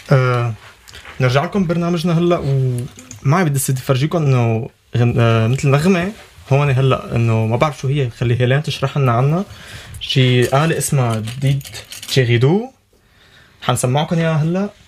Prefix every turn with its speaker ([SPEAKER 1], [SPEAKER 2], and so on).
[SPEAKER 1] آه نرجع لكم برنامجنا هلا، ومعي بدي افرجيكم انه مثل نغمه هون هلا، انه ما بعرف شو هي، خلي هيلين تشرح لنا عنها. شي آلة اسمها ديد تشيغيدو، حنسمعكم اياها هلا.